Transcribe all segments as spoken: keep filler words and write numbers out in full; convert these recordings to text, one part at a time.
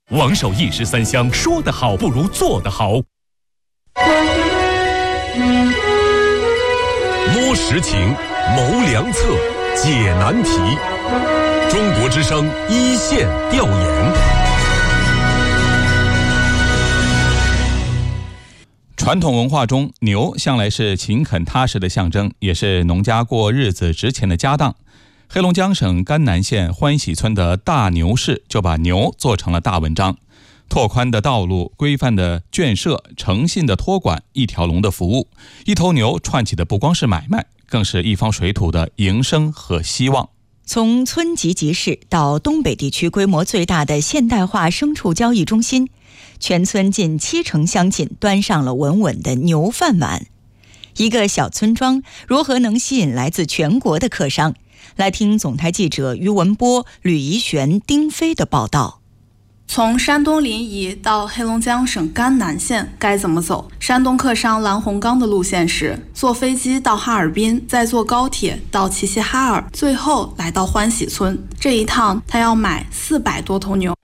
王守义十三香，说得好不如做得好。摸实情，谋良策，解难题。中国之声一线调研。 传统文化中，牛向来是勤恳踏实的象征，也是农家过日子值钱的家当。黑龙江省甘南县欢喜村的大牛市就把牛做成了大文章。拓宽的道路、规范的圈舍、诚信的托管、一条龙的服务，一头牛串起的不光是买卖，更是一方水土的营生和希望。 从村级集市到东北地区规模最大的现代化牲畜交易中心，全村近七成乡亲端上了稳稳的牛饭碗。一个小村庄如何能吸引来自全国的客商？来听总台记者于文波、吕怡璇、丁飞的报道。 从山东临沂到黑龙江省甘南县该怎么走？山东客商蓝洪刚的路线是坐飞机到哈尔滨，再坐高铁到齐齐哈尔，最后来到欢喜村。这一趟他要买四百多头牛。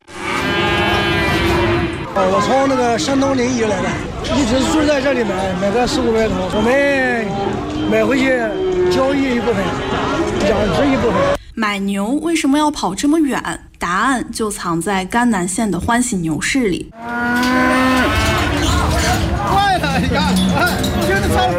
我从那个山东临沂来的，一直住在这里买，买个四五百头，我们买回去交易一部分，养殖一部分。 买牛为什么要跑这么远？答案就藏在甘南县的欢喜牛市里。快了，你看，真的超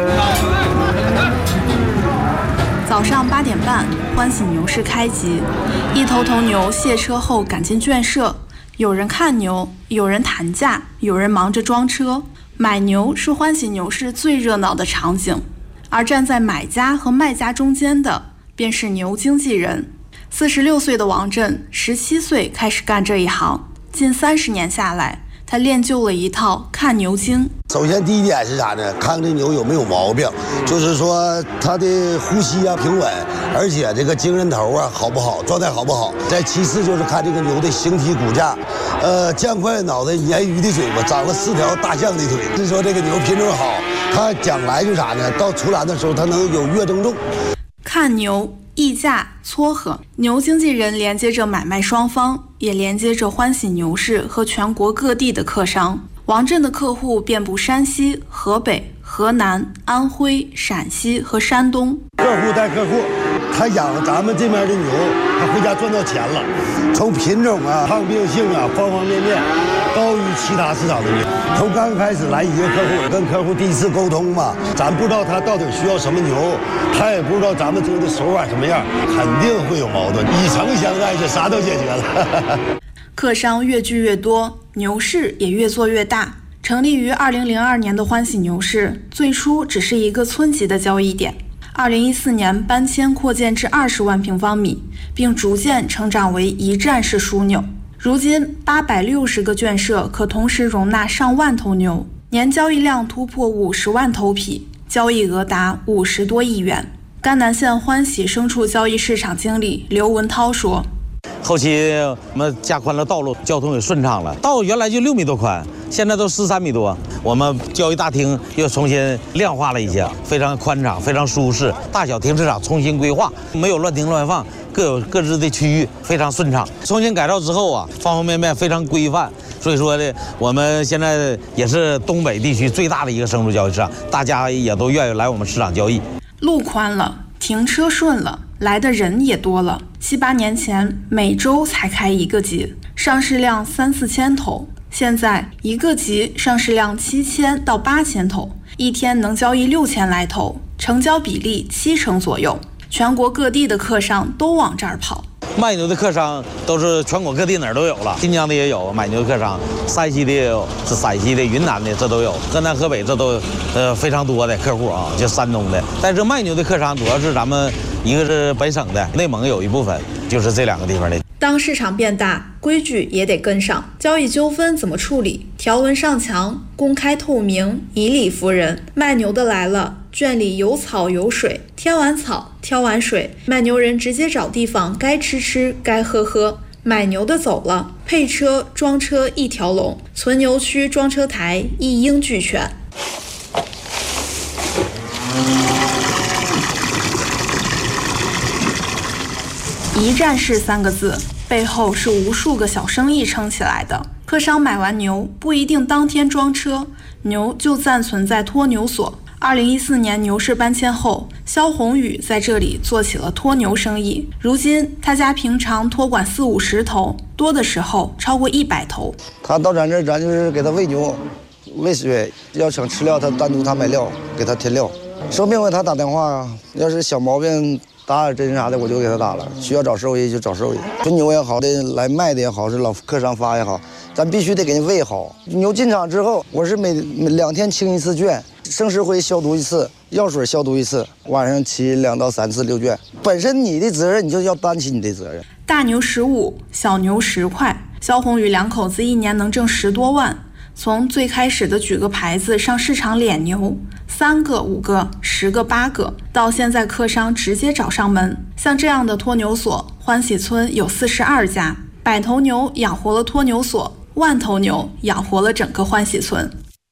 早上八点半，欢喜牛市开集，一头头牛卸车后赶进圈舍，有人看牛，有人谈价，有人忙着装车。买牛是欢喜牛市最热闹的场景，而站在买家和卖家中间的便是牛经纪人。四十六岁的王震，十七岁开始干这一行，近三十年下来，他练就了一套看牛经。 首先第一点是啥呢？看这牛有没有毛病，就是说它的呼吸啊平稳，而且这个精神头啊好不好，状态好不好。再其次就是看这个牛的形体骨架，呃，酱块脑袋，鲶鱼的嘴巴，长了四条大象的腿。是说这个牛品种好，它将来就啥呢？到出栏的时候，它能有月增重。 看牛。议价撮合，牛经纪人连接着买卖双方，也连接着欢喜牛市和全国各地的客商。王震的客户遍布山西、河北、河南、安徽、陕西和山东。 客户带客户，他养了咱们这边的牛，他回家赚到钱了。从品种啊、抗病性啊，方方面面高于其他市场的牛。从刚开始来一个客户，跟客户第一次沟通嘛，咱不知道他到底需要什么牛，他也不知道咱们做的手法什么样，肯定会有矛盾。以诚相待，这啥都解决了。 客商越聚越多，牛市也越做越大。成立于二零零二年的欢喜牛市，最初只是一个村级的交易点。二零一四年搬迁扩建至二十万平方米，并逐渐成长为一站式枢纽。如今八百六十个圈舍可同时容纳上万头牛，年交易量突破五十万头匹，交易额达五十多亿元。甘南县欢喜牲畜交易市场经理刘文涛说： 后期我们加宽了道路，交通也顺畅了。道原来就六米多宽，现在都十三米多。我们交易大厅又重新亮化了一些，非常宽敞，非常舒适。大小停车场重新规划，没有乱停乱放，各有各自的区域，非常顺畅。重新改造之后啊，方方面面非常规范。所以说呢，我们现在也是东北地区最大的一个牲畜交易市场，大家也都愿意来我们市场交易。 路宽了，停车顺了，来的人也多了。七八年前每周才开一个集，上市量三四千头，现在一个集上市量七千到八千头，一天能交易六千来头，成交比例七成左右。全国各地的客商都往这儿跑。 卖牛的客商都是全国各地哪儿都有了，新疆的也有买牛的客商，山西的也有，是陕西的、云南的这都有，河南、河北这都呃非常多的客户啊，就山东的。但是卖牛的客商主要是咱们一个是本省的，内蒙有一部分，就是这两个地方的。 当市场变大，规矩也得跟上。交易纠纷怎么处理？条文上墙，公开透明，以理服人。卖牛的来了，圈里有草有水，添完草，挑完水，卖牛人直接找地方，该吃吃，该喝喝。买牛的走了，配车、装车一条龙，存牛区、装车台一应俱全。一站式三个字，背后是无数个小生意撑起来的。 客商买完牛不一定当天装车，牛就暂存在托牛所。二零一四年牛市搬迁后，肖宏宇在这里做起了托牛生意。如今他家平常托管四五十头，多的时候超过一百头。 他到咱这儿，咱就是给他喂牛、喂水，要想吃料，他单独他买料，给他添料。生病了他打电话，要是小毛病打点针啥的，我就给他打了。需要找兽医就找兽医，纯牛也好的，来卖的也好，是老客商发也好，咱必须得给你喂好。牛进场之后，我是每每两天清一次圈，生石灰消毒一次，药水消毒一次，晚上骑两到三次遛圈。本身你的责任，你就要担起你的责任。 大牛十五，小牛十块，肖宏宇两口子一年能挣十多万。从最开始的举个牌子上市场敛牛，三个、五个、十个、八个，到现在客商直接找上门。像这样的托牛所，欢喜村有四十二家，百头牛养活了托牛所，万头牛养活了整个欢喜村。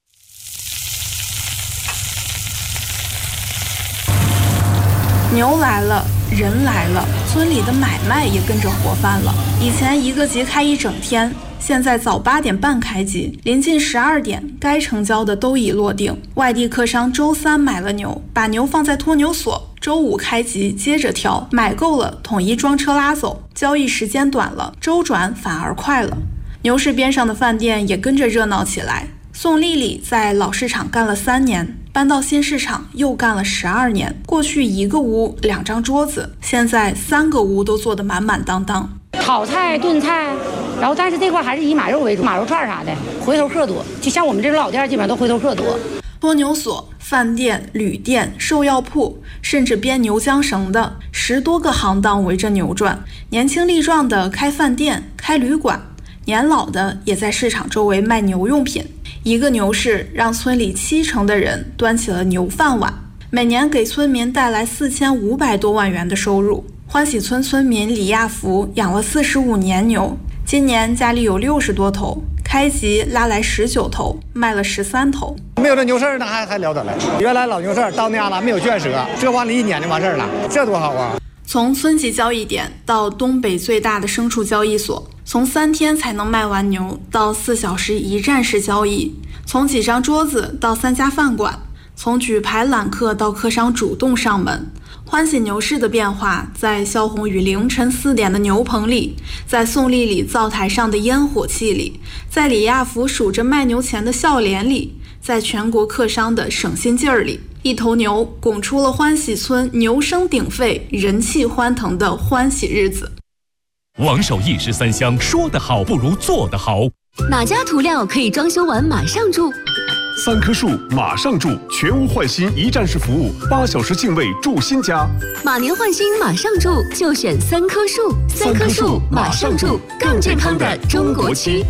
牛来了，人来了，村里的买卖也跟着活泛了。以前一个集开一整天，现在早八点半开集，临近十二点，该成交的都已落定。外地客商周三买了牛，把牛放在托牛所，周五开集接着挑，买够了统一装车拉走。交易时间短了，周转反而快了。牛市边上的饭店也跟着热闹起来。宋丽丽在老市场干了三年，搬到新市场又干了十二年。过去一个屋两张桌子，现在三个屋都坐得满满当当。 炒菜、炖菜，然后但是这块还是以马肉为主，马肉串啥的，回头客多。就像我们这种老店，基本上都回头客多。 托牛所、饭店、旅店、兽药铺，甚至编牛缰绳的，十多个行当围着牛转。年轻力壮的开饭店、开旅馆，年老的也在市场周围卖牛用品。一个牛市让村里七成的人端起了牛饭碗，每年给村民带来四千五百多万元的收入。欢喜村村民李亚福养了四十五年牛，今年家里有六十多头，开集拉来十九头，卖了十三头。 没有这牛市那还还了得了。原来老牛市到那样了，没有圈舍，这往里一撵就完事儿了，这多好啊！ 从村级交易点到东北最大的牲畜交易所，从三天才能卖完牛到四小时一站式交易，从几张桌子到三家饭馆，从举牌揽客到客商主动上门。欢喜牛市的变化，在肖宏宇凌晨四点的牛棚里，在宋丽丽灶台上的烟火气里，在李亚福数着卖牛钱的笑脸里，在全国客商的省心劲儿里，一头牛拱出了欢喜村牛声鼎沸、人气欢腾的欢喜日子。 王守一石三香，说得好不如做得好。 哪家涂料可以装修完马上住？ 三棵树马上住，全屋换新一站式服务，八小时净位住新家。 马年换新马上住，就选三棵树。三棵树马上住，更健康的中国区。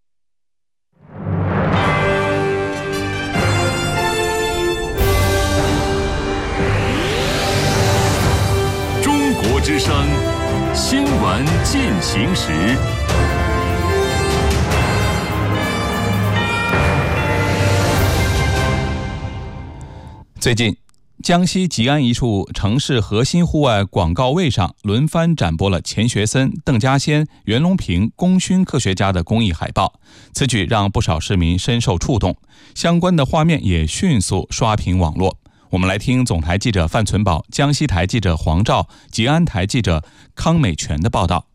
中国之声新闻进行时。 最近，江西吉安一处城市核心户外广告位上轮番展播了钱学森、邓稼先、袁隆平功勋科学家的公益海报，此举让不少市民深受触动，相关的画面也迅速刷屏网络。我们来听总台记者范存宝、江西台记者黄照、吉安台记者康美全的报道。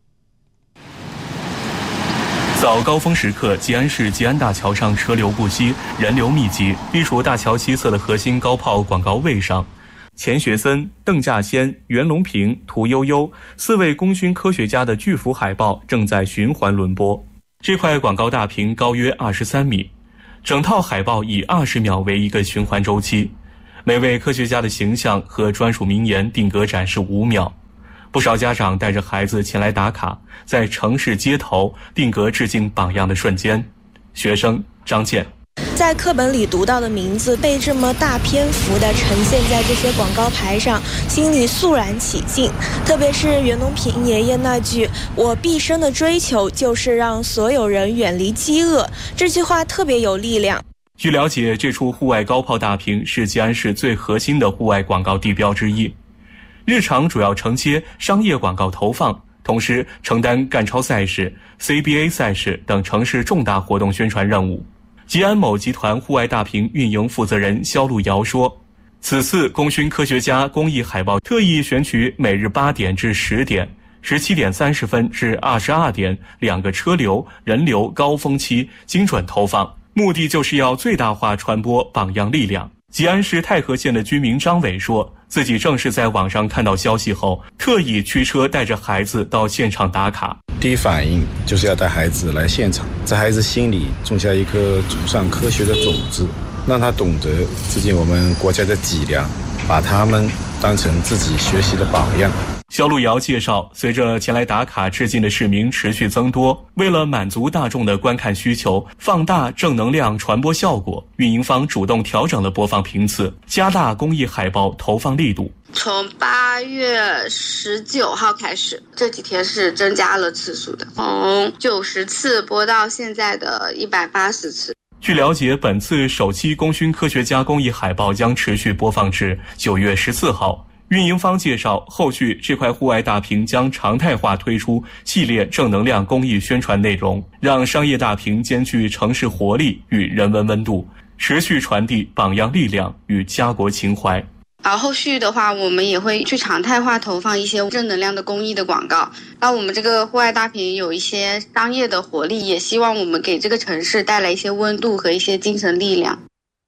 早高峰时刻，吉安市吉安大桥上车流不息，人流密集。地处大桥西侧的核心高炮广告位上，钱学森、邓稼先、袁隆平、屠呦呦四位功勋科学家的巨幅海报正在循环轮播。这块广告大屏高约二十三米，整套海报以二十秒为一个循环周期，每位科学家的形象和专属名言定格展示五秒。不少家长带着孩子前来打卡，在城市街头定格致敬榜样的瞬间。学生张健， 在课本里读到的名字被这么大篇幅地呈现在这些广告牌上，心里肃然起敬。特别是袁隆平爷爷那句“我毕生的追求就是让所有人远离饥饿”，这句话特别有力量。 据了解，这处户外高炮大屏是吉安市最核心的户外广告地标之一，日常主要承接商业广告投放， 同时承担赣超赛事、C B A 赛事等城市重大活动宣传任务。吉安某集团户外大屏运营负责人肖路遥说，此次功勋科学家公益海报特意选取每日八点至十点、十七点三十分至二十二点两个车流、人流高峰期精准投放，目的就是要最大化传播榜样力量。吉安市太和县的居民张伟说，自己正是在网上看到消息后，特意驱车带着孩子到现场打卡。 第一反应就是要带孩子来现场，在孩子心里种下一颗崇尚科学的种子，让他懂得致敬我们国家的脊梁，把他们当成自己学习的榜样。 肖路遥介绍，随着前来打卡致敬的市民持续增多，为了满足大众的观看需求，放大正能量传播效果，运营方主动调整了播放频次，加大公益海报投放力度。 从八月十九号开始，这几天是增加了次数的，从九十次播到现在的一百八十次。 据了解，本次首期功勋科学家公益海报将持续播放至九月十四号。运营方介绍，后续这块户外大屏将常态化推出系列正能量公益宣传内容，让商业大屏兼具城市活力与人文温度，持续传递榜样力量与家国情怀。 而后续的话，我们也会去常态化投放一些正能量的公益的广告，让我们这个户外大屏有一些商业的活力，也希望我们给这个城市带来一些温度和一些精神力量。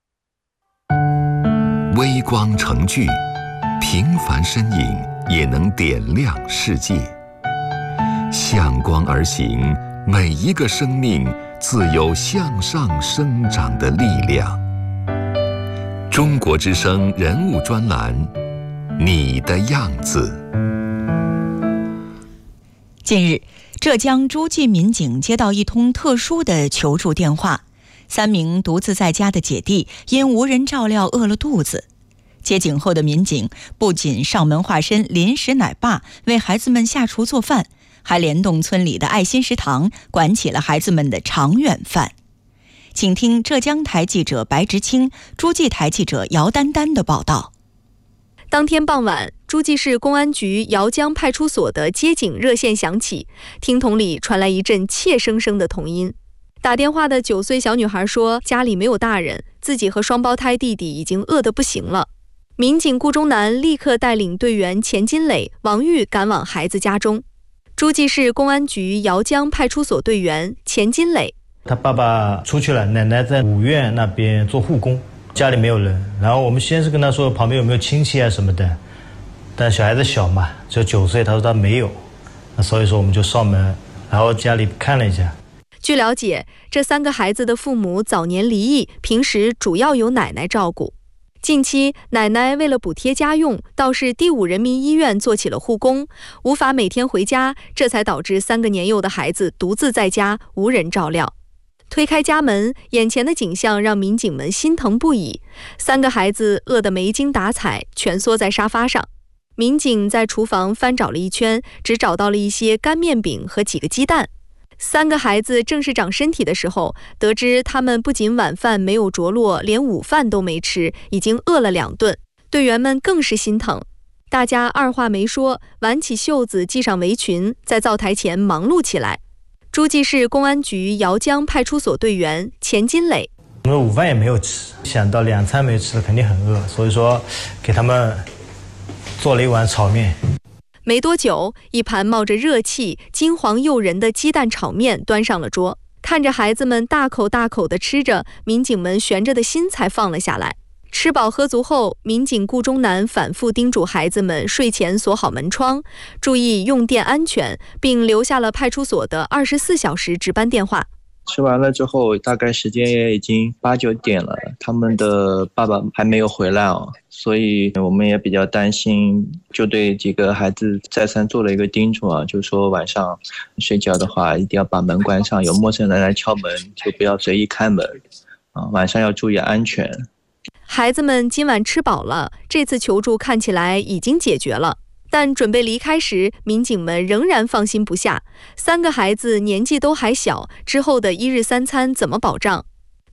微光成炬，平凡身影也能点亮世界。向光而行，每一个生命自有向上生长的力量。中国之声人物专栏，你的样子。 近日，浙江诸暨民警接到一通特殊的求助电话，三名独自在家的姐弟因无人照料饿了肚子。接警后的民警不仅上门化身临时奶爸为孩子们下厨做饭，还联动村里的爱心食堂管起了孩子们的长远饭。请听浙江台记者白直清、诸暨台记者姚丹丹的报道。 当天傍晚，诸暨市公安局姚江派出所的接警热线响起，听筒里传来一阵怯生生的童音。打电话的九岁小女孩说，家里没有大人，自己和双胞胎弟弟已经饿得不行了。民警顾忠南立刻带领队员钱金磊、王玉赶往孩子家中。诸暨市公安局姚江派出所队员钱金磊， 他爸爸出去了，奶奶在五院那边做护工，家里没有人。然后我们先是跟他说旁边有没有亲戚啊什么的，但小孩子小嘛，只有九岁，他说他没有，那所以说我们就上门，然后家里看了一下。 据了解，这三个孩子的父母早年离异，平时主要由奶奶照顾。近期，奶奶为了补贴家用，到市第五人民医院做起了护工，无法每天回家，这才导致三个年幼的孩子独自在家，无人照料。推开家门，眼前的景象让民警们心疼不已。三个孩子饿得没精打采，蜷缩在沙发上。民警在厨房翻找了一圈，只找到了一些干面饼和几个鸡蛋。三个孩子正是长身体的时候，得知他们不仅晚饭没有着落，连午饭都没吃，已经饿了两顿。队员们更是心疼，大家二话没说，挽起袖子系上围裙，在灶台前忙碌起来。诸暨市公安局姚江派出所队员钱金磊， 我们午饭也没有吃，想到两餐没吃肯定很饿，所以说给他们做了一碗炒面。 没多久，一盘冒着热气、金黄诱人的鸡蛋炒面端上了桌。看着孩子们大口大口地吃着，民警们悬着的心才放了下来。吃饱喝足后，民警顾忠南反复叮嘱孩子们睡前锁好门窗，注意用电安全，并留下了派出所的二十四小时值班电话。 吃完了之后，大概时间也已经八九点了，他们的爸爸还没有回来哦，所以我们也比较担心，就对几个孩子再三做了一个叮嘱啊，就说晚上睡觉的话一定要把门关上，有陌生人来敲门就不要随意开门啊，晚上要注意安全。 孩子们今晚吃饱了，这次求助看起来已经解决了。但准备离开时，民警们仍然放心不下。三个孩子年纪都还小，之后的一日三餐怎么保障？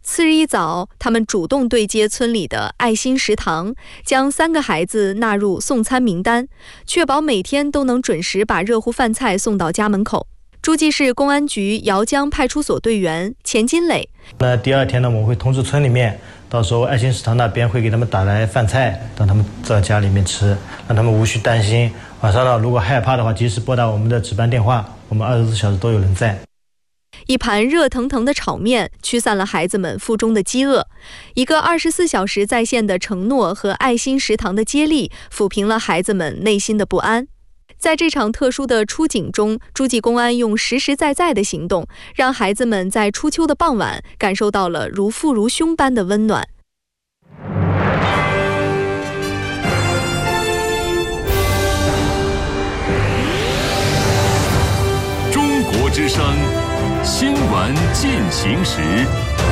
次日一早，他们主动对接村里的爱心食堂，将三个孩子纳入送餐名单，确保每天都能准时把热乎饭菜送到家门口。诸暨市公安局姚江派出所队员钱金磊， 那第二天呢，我们会通知村里面，到时候爱心食堂那边会给他们打来饭菜，让他们在家里面吃，让他们无需担心。晚上呢，如果害怕的话，及时拨打我们的值班电话，我们二十四小时都有人在。 一盘热腾腾的炒面驱散了孩子们腹中的饥饿，一个二十四小时在线的承诺和爱心食堂的接力，抚平了孩子们内心的不安。在这场特殊的出警中，诸暨公安用实实在在的行动，让孩子们在初秋的傍晚感受到了如父如兄般的温暖。 中国之声新闻进行时。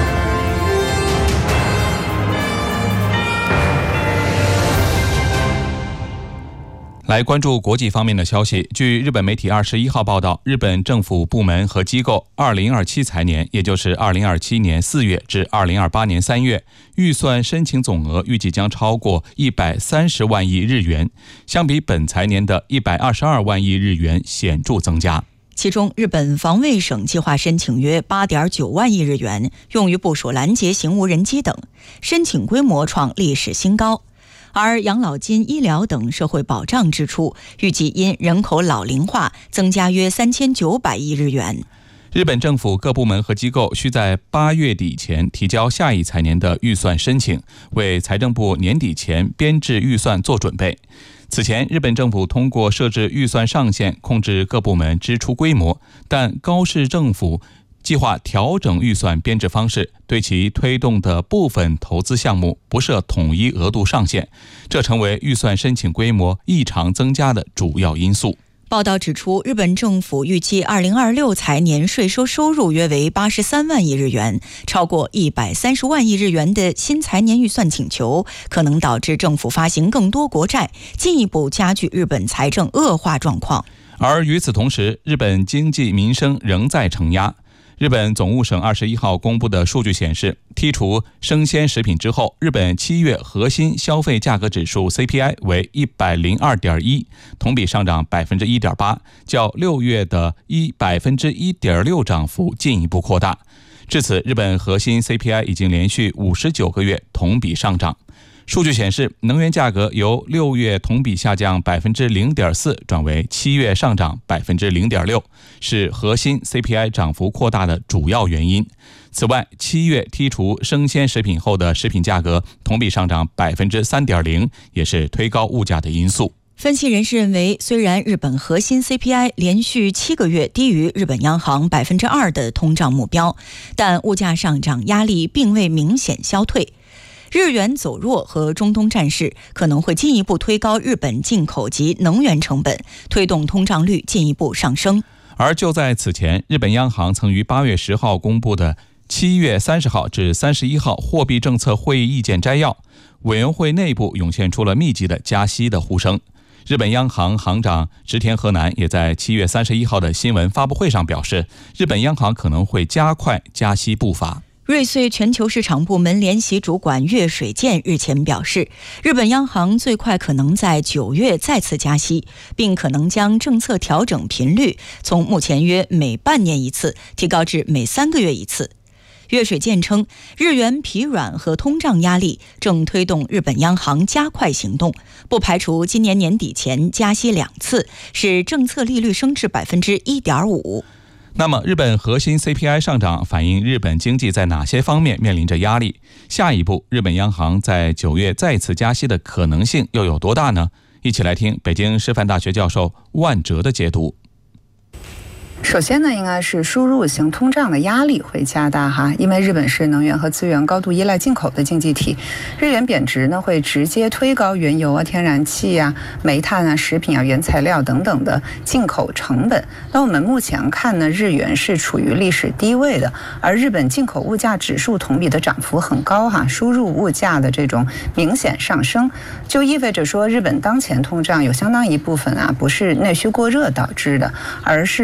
来关注国际方面的消息。据日本媒体二十一号报道，日本政府部门和机构二零二七财年，也就是二零二七年四月至二零二八年三月，预算申请总额预计将超过一百三十万亿日元，相比本财年的一百二十二万亿日元显著增加。 其中，日本防卫省计划申请约 八点九万亿日元，用于部署拦截型无人机等，申请规模创历史新高。而养老金、医疗等社会保障支出预计因人口老龄化增加约三千九百亿日元。 日本政府各部门和机构需在八月底前提交下一财年的预算申请，为财政部年底前编制预算做准备。此前，日本政府通过设置预算上限控制各部门支出规模，但高市政府计划调整预算编制方式，对其推动的部分投资项目不设统一额度上限，这成为预算申请规模异常增加的主要因素。 报道指出，日本政府预计二零二六财年税收收入约为八十三万亿日元，超过一百三十万亿日元的新财年预算请求，可能导致政府发行更多国债，进一步加剧日本财政恶化状况。 而与此同时，日本经济民生仍在承压。日本总务省二十一号公布的数据显示，剔除生鲜食品之后，日本七月核心消费价格指数 C P I 为一百零二点一，同比上涨百分之一点八，较六月的一百分之一点六涨幅进一步扩大。至此，日本核心 C P I 已经连续五十九个月同比上涨。数据显示，能源价格由六月同比下降百分之零点四，转为七月上涨百分之零点六，是核心 C P I 涨幅扩大的主要原因。此外，七月剔除生鲜食品后的食品价格同比上涨百分之三点零，也是推高物价的因素。 分析人士认为，虽然日本核心 C P I 连续七个月低于日本央行百分之二的通胀目标，但物价上涨压力并未明显消退。日元走弱和中东战事可能会进一步推高日本进口及能源成本，推动通胀率进一步上升。 而就在此前，日本央行曾于八月十号公布的七月三十号至三十一号货币政策会议意见摘要，委员会内部涌现出了密集的加息的呼声。日本央行行长植田和男也在七月三十一号的新闻发布会上表示，日本央行可能会加快加息步伐。 瑞穗全球市场部门联席主管岳水健日前表示，日本央行最快可能在九月再次加息，并可能将政策调整频率从目前约每半年一次提高至每三个月一次。岳水健称，日元疲软和通胀压力正推动日本央行加快行动，不排除今年年底前加息两次，使政策利率升至百分之一点五。 那么，日本核心 C P I 上涨反映日本经济在哪些方面面临着压力？下一步，日本央行在九月再次加息的可能性又有多大呢？一起来听北京师范大学教授万哲的解读。 首先呢，应该是输入型通胀的压力会加大哈，因为日本是能源和资源高度依赖进口的经济体，日元贬值呢会直接推高原油啊、天然气啊、煤炭啊、食品啊、原材料等等的进口成本。那我们目前看呢，日元是处于历史低位的，而日本进口物价指数同比的涨幅很高哈，输入物价的这种明显上升，就意味着说日本当前通胀有相当一部分啊不是内需过热导致的，而是说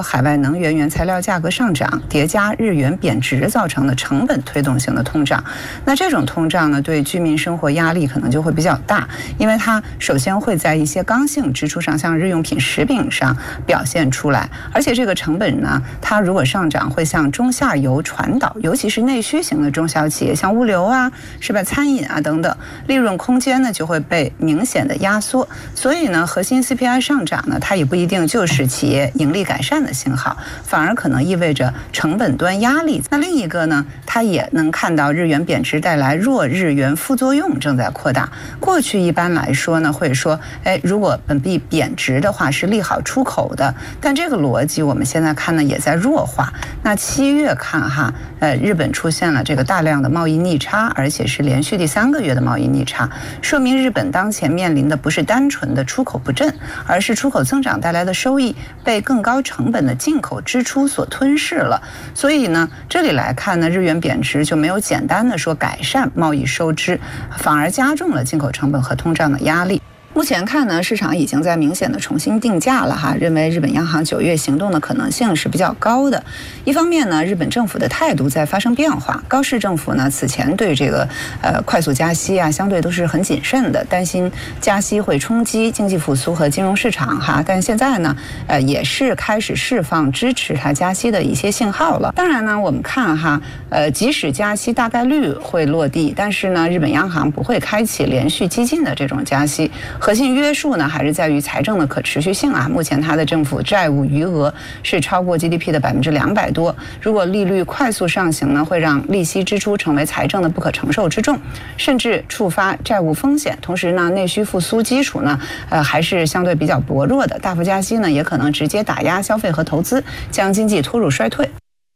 海外能源原材料价格上涨，叠加日元贬值造成的成本推动性的通胀。那这种通胀呢，对居民生活压力可能就会比较大，因为它首先会在一些刚性支出上，像日用品、食品上表现出来，而且这个成本呢，它如果上涨，会向中下游传导，尤其是内需型的中小企业，像物流啊，是吧，餐饮啊等等，利润空间呢就会被明显的压缩。所以呢，核心 C P I 上涨呢，它也不一定就是企业盈利改善的信号，反而可能意味着成本端压力。那另一个呢，它也能看到日元贬值带来弱日元副作用正在扩大。过去一般来说呢，会说，哎，如果本币贬值的话是利好出口的，但这个逻辑我们现在看呢也在弱化。那七月看哈，呃，日本出现了这个大量的贸易逆差，而且是连续第三个月的贸易逆差，说明日本当前面临的不是单纯的出口不振，而是出口增长带来的收益被更高成本的进口支出所吞噬了。所以呢，这里来看呢，日元贬值就没有简单的说改善贸易收支，反而加重了进口成本和通胀的压力。目前看呢，市场已经在明显的重新定价了哈，认为日本央行九月行动的可能性是比较高的。一方面呢，日本政府的态度在发生变化，高市政府呢此前对这个呃快速加息啊，相对都是很谨慎的，担心加息会冲击经济复苏和金融市场哈。但现在呢，呃也是开始释放支持它加息的一些信号了。当然呢，我们看哈，呃即使加息大概率会落地，但是呢，日本央行不会开启连续激进的这种加息。核心约束呢，还是在于财政的可持续性啊。目前它的政府债务余额是超过 G D P 的百分之两百多。如果利率快速上行呢，会让利息支出成为财政的不可承受之重，甚至触发债务风险。同时呢，内需复苏基础呢，呃，还是相对比较薄弱的。大幅加息呢，也可能直接打压消费和投资，将经济拖入衰退。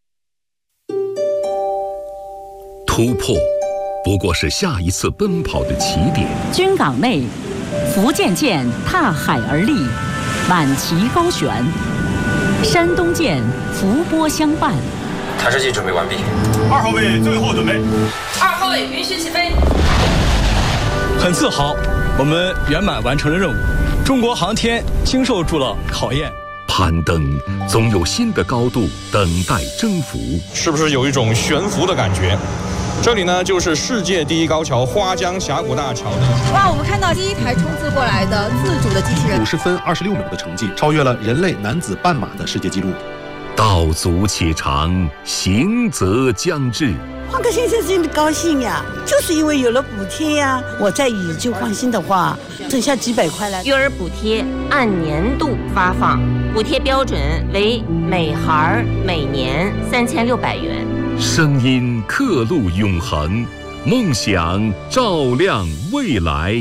突破不过是下一次奔跑的起点。 军港内，福建舰踏海而立，满旗高悬；山东舰伏波相伴。 弹射器准备完毕。 二号位最后准备。 二号位允许起飞。 很自豪，我们圆满完成了任务。中国航天经受住了考验。 攀登总有新的高度等待征服。 是不是有一种悬浮的感觉？这里呢，就是世界第一高桥花江峡谷大桥的。 哇，我们看到第一台冲刺过来的自主的机器人， 五十分二十六秒的成绩，超越了人类男子半马的世界纪录。 道阻且长，行则将至。 换个先生真的高兴呀，就是因为有了补贴呀。我在以旧换新的话，剩下几百块了。 育儿补贴按年度发放，补贴标准为每孩每年三千六百元。 声音刻录永恒，梦想照亮未来。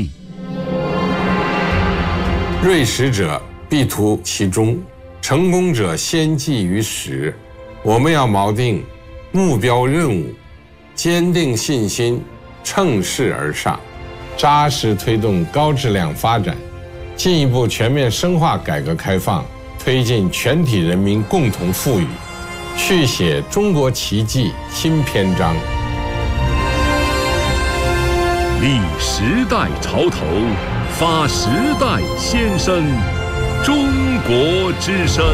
锐识者必图其中，成功者先记于始。我们要锚定目标任务，坚定信心，乘势而上，扎实推动高质量发展，进一步全面深化改革开放，推进全体人民共同富裕，续写中国奇迹新篇章。 立时代潮头，发时代先声，中国之声。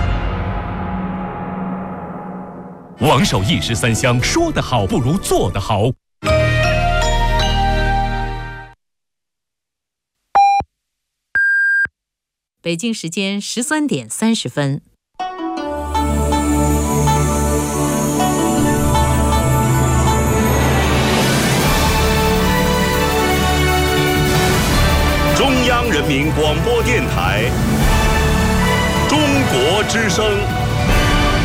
王守一十三香，说得好不如做得好。 北京时间十三点三十分。 中央人民广播电台，中国之声。